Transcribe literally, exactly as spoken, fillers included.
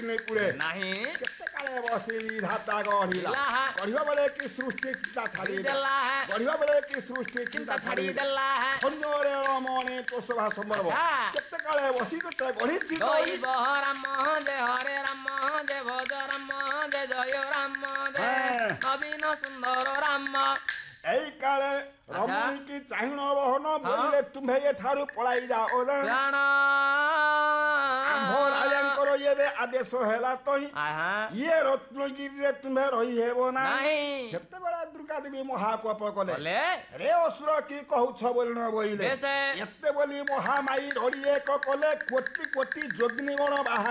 ଅଗ୍ନିପୁରେ ନାହିଁ କେତେ କାଳେ ବସି ବିଧାତା ଗଢିଲା ହେଲା। ଗଢିବା ବେଳେ କି ସୃଷ୍ଟି ଚିନ୍ତା ଛାଡ଼ି ଦେଲା ଗଢିବା ବେଳେ କି ସୃଷ୍ଟି ଚିନ୍ତା ଚିନ୍ତା ଛାଡ଼ି ଛାଡ଼ି ଦେଲା ଧନ୍ୟରେ ରମଣୀ ତୋ ଶୋଭା ସମ୍ଭବ ଆଚ୍ଛା। କେତେ କାଳେ ବସି କେତେ ଗଢିଛି ଦୈବ ରାମ ଜୟ ହରେ ରାମ ଜୟ ଭଜ ରାମ ଜୟ ଜୟ ରାମ ଜୟ ହଁ। ନବୀନ ସୁନ୍ଦର ରାମ ଏଇ କାଳେ ରମଣୀ କି ଚାହିଁଣ ବହନ ବୋଇଲେ ତୁମ୍ଭେ ଏଠାରୁ ପଳାଇ ଯାଅ ପ୍ରାଣ ଆମ୍ଭ ରାଜାଙ୍କର ଏବେ ଆଦେଶ ହେଲା ତହିଁ ଆହା ଇଏ ରତ୍ନଗିରିରେ ତୁମ୍ଭେ ରହିହେବ ନାହିଁ ନାହିଁ ସେତେବେଳେ ଦୁର୍ଗା ଦେବୀ ମହାକୋପ କଲେ କଲେ ରେ ଅସୁର କି କହୁଛ ବୋଲି ନ ବୋଇଲେ ବେଶେ ଏତେ ବୋଲି ମହାମାଇ ରଡ଼ି ଏକ କଲେ କୋଟି କୋଟି ଯୋଗିନୀ ଗଣ ବାହା